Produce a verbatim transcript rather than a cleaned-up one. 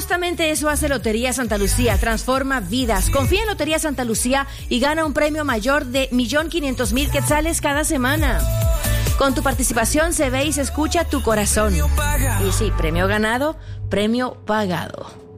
justamente eso hace Lotería Santa Lucía, transforma vidas. Confía en Lotería Santa Lucía y gana un premio mayor de un millón quinientos mil quetzales cada semana. Con tu participación se ve y se escucha tu corazón. Y sí, premio ganado, premio pagado.